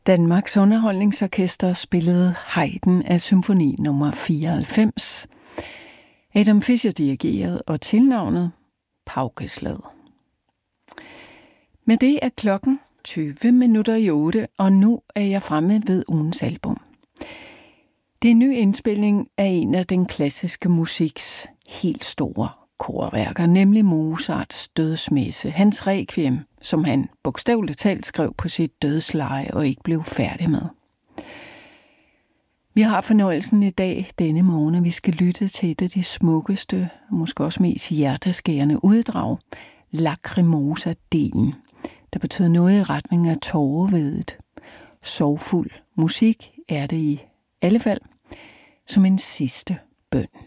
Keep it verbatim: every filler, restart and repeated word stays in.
Danmarks Underholdningsorkester spillede Haydn af symfoni nummer fireoghalvfems. Adam Fischer dirigerede, og tilnavnet Paukeslag. Med det er klokken tyve minutter i otte, og nu er jeg fremme ved ugens album. Det er en ny indspilning af en af den klassiske musiks helt store korværker, nemlig Mozarts dødsmesse, hans requiem, som han bogstaveligt talt skrev på sit dødsleje og ikke blev færdig med. Vi har fornøjelsen i dag, denne morgen, at vi skal lytte til et af de smukkeste, og måske også mest hjerteskærende uddrag, Lacrimosa-delen, der betyder noget i retning af tårevedet. Sorgfuld musik er det i alle fald, som en sidste bøn.